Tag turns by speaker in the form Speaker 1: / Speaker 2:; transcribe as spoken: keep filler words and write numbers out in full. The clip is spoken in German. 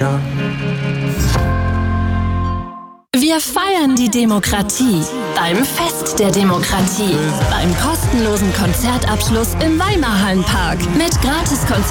Speaker 1: shot.
Speaker 2: Wir feiern die Demokratie beim Fest der Demokratie, beim kostenlosen Konzertabschluss im Weimarhallenpark mit Gratiskonzerten